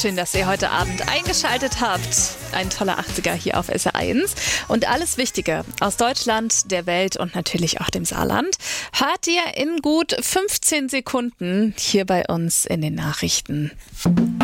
Schön, dass ihr heute Abend eingeschaltet habt. Ein toller 80er hier auf SR1. Und alles Wichtige aus Deutschland, der Welt und natürlich auch dem Saarland hört ihr in gut 15 Sekunden hier bei uns in den Nachrichten.